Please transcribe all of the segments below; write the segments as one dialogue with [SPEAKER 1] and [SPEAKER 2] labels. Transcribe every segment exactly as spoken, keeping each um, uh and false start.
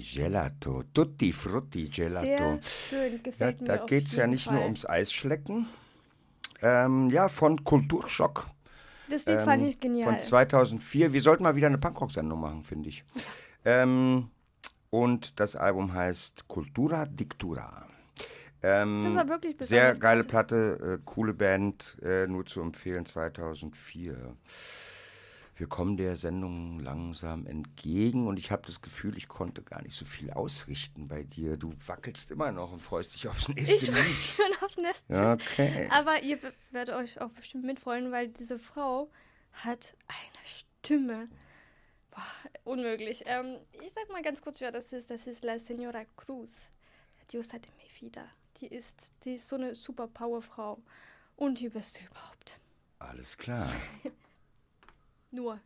[SPEAKER 1] Gelato, Tutti Frutti Gelato.
[SPEAKER 2] Sehr schön,
[SPEAKER 1] Ja,
[SPEAKER 2] gefällt
[SPEAKER 1] da
[SPEAKER 2] mir auf
[SPEAKER 1] geht es ja
[SPEAKER 2] jeden
[SPEAKER 1] nicht nur
[SPEAKER 2] Fall.
[SPEAKER 1] ums Eisschlecken. Ähm, ja, von Kulturschock.
[SPEAKER 2] Das Lied fand
[SPEAKER 1] Ähm,
[SPEAKER 2] ich
[SPEAKER 1] von
[SPEAKER 2] genial.
[SPEAKER 1] zweitausendvier. Wir sollten mal wieder eine Punkrock-Sendung machen, finde ich. Ähm, und das Album heißt Cultura Dictura.
[SPEAKER 2] Das
[SPEAKER 1] Ähm,
[SPEAKER 2] war wirklich
[SPEAKER 1] sehr
[SPEAKER 2] besonders
[SPEAKER 1] geile
[SPEAKER 2] nett.
[SPEAKER 1] Platte, äh, coole Band, äh, nur zu empfehlen, zweitausendvier. Wir kommen der Sendung langsam entgegen und ich habe das Gefühl, ich konnte gar nicht so viel ausrichten bei dir. Du wackelst immer noch und freust dich aufs nächste
[SPEAKER 2] Ich freue
[SPEAKER 1] Lied.
[SPEAKER 2] mich schon aufs nächste.
[SPEAKER 1] Ja, okay.
[SPEAKER 2] Aber ihr be- werdet euch auch bestimmt mitfreuen, weil diese Frau hat eine Stimme. Boah, unmöglich. Ähm, ich sag mal ganz kurz, wer das ist. Das ist La Señora Cruz. Dios de mi vida. Die ist, die ist so eine super Powerfrau. Und die beste überhaupt.
[SPEAKER 1] Alles klar.
[SPEAKER 2] Nur.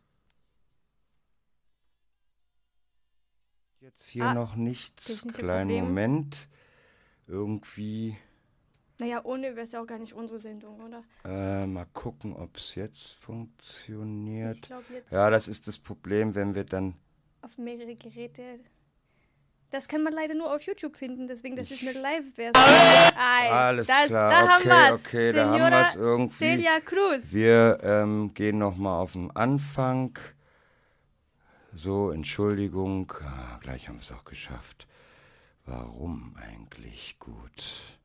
[SPEAKER 1] Jetzt hier
[SPEAKER 2] Ah,
[SPEAKER 1] noch nichts.
[SPEAKER 2] technische
[SPEAKER 1] Kleinen
[SPEAKER 2] Probleme.
[SPEAKER 1] Moment. Irgendwie.
[SPEAKER 2] Naja, ohne wäre es ja auch gar nicht unsere Sendung, oder?
[SPEAKER 1] Äh, mal gucken, ob es jetzt funktioniert.
[SPEAKER 2] Ich glaube jetzt
[SPEAKER 1] Ja, das ist das Problem, wenn wir dann.
[SPEAKER 2] auf mehrere Geräte. Das kann man leider nur auf YouTube finden, deswegen das ist eine Live-Version.
[SPEAKER 1] Alles
[SPEAKER 2] das,
[SPEAKER 1] klar,
[SPEAKER 2] da haben
[SPEAKER 1] okay,
[SPEAKER 2] wir's.
[SPEAKER 1] okay, da haben wir
[SPEAKER 2] Señora
[SPEAKER 1] es irgendwie.
[SPEAKER 2] Celia Cruz.
[SPEAKER 1] Wir ähm, gehen nochmal auf den Anfang. So, Entschuldigung. Ah, gleich haben wir es auch geschafft. Warum eigentlich? Gut.